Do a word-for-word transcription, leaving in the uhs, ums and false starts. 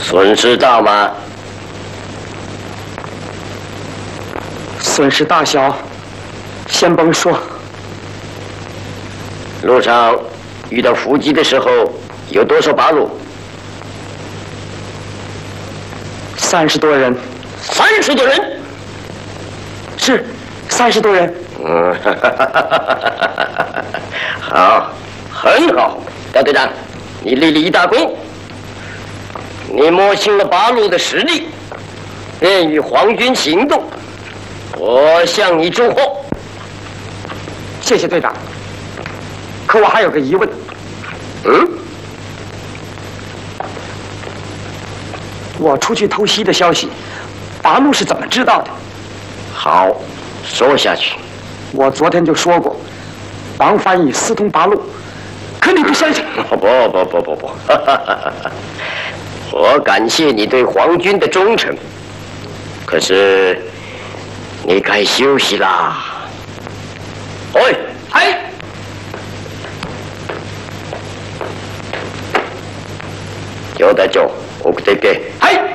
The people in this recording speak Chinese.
损失大吗？ 损失大小，先甭说。 路上遇到伏击的时候，有多少八路？ 三十多人。 三十多人？ 是，三十多人。 嗯，好，很好，大队长，你立了一大功。你摸清了八路的实力，便与皇军行动。我向你祝贺。 谢谢队长。可我还有个疑问。 嗯？ 我出去偷袭的消息，八路是怎么知道的？ 好，说下去。 我昨天就说过，王翻译私通八路，可你不相信？ 不不不不不，我感谢你对皇军的忠诚，可是你该休息啦。喂，哎，有得做，我得给。 はい。